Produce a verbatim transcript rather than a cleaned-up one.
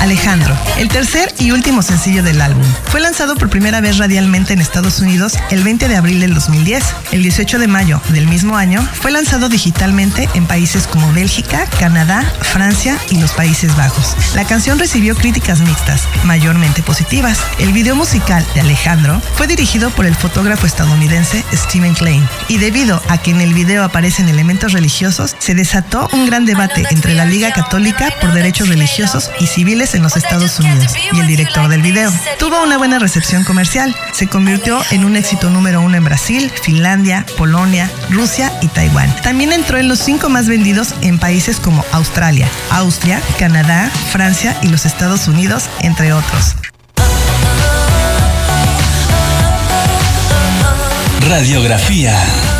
Alejandro, el tercer y último sencillo del álbum. Fue lanzado por primera vez radialmente en Estados Unidos el veinte de abril del dos mil diez. El dieciocho de mayo del mismo año fue lanzado digitalmente en países como Bélgica, Canadá, Francia y los Países Bajos. La canción recibió críticas mixtas, mayormente positivas. El video musical de Alejandro fue dirigido por el fotógrafo estadounidense Steven Klein, y debido a que en el video aparecen elementos religiosos, se desató un gran debate entre la Liga Católica por Derechos Religiosos y Civiles en los Estados Unidos y el director del video. Tuvo una buena recepción comercial. Se convirtió en un éxito número uno en Brasil, Finlandia, Polonia, Rusia y Taiwán. También entró en los cinco más vendidos en países como Australia, Austria, Canadá, Francia y los Estados Unidos, entre otros. Radiografía.